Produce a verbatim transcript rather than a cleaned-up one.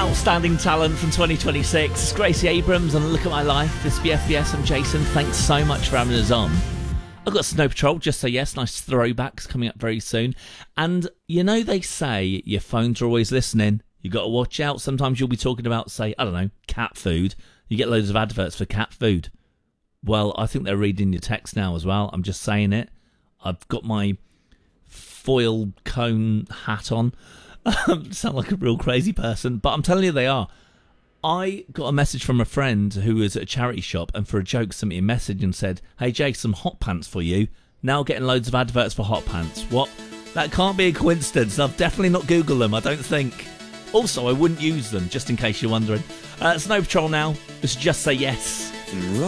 outstanding talent from twenty twenty-six. It's Gracie Abrams and Look at My Life. This is B F B S. I'm Jason. Thanks so much for having us on. I've got Snow Patrol, Just Say Yes, nice throwbacks coming up very soon. And you know they say your phones are always listening. You got to watch out. Sometimes you'll be talking about, say, I don't know, cat food. You get loads of adverts for cat food. Well, I think they're reading your text now as well. I'm just saying it. I've got my foil cone hat on. Sound like a real crazy person, but I'm telling you they are. I got a message from a friend who was at a charity shop and for a joke sent me a message and said, hey Jake, some hot pants for you. Now getting loads of adverts for hot pants. What? That can't be a coincidence. I've definitely not Googled them, I don't think. Also, I wouldn't use them, just in case you're wondering. Uh, Snow Patrol now. Let's just say yes.